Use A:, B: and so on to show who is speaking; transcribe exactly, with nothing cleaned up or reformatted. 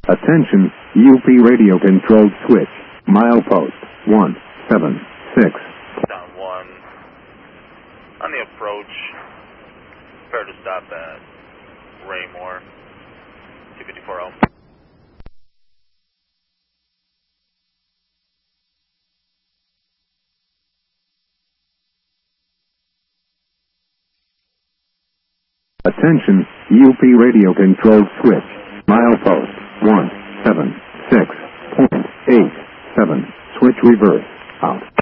A: Attention, U P radio controlled switch. Milepost one seven six.
B: Down one. On the approach, prepare to stop at Raymore, two fifty-four oh.
A: Attention, U P radio controlled switch. Milepost one seven six point eight seven. Switch reverse. Out.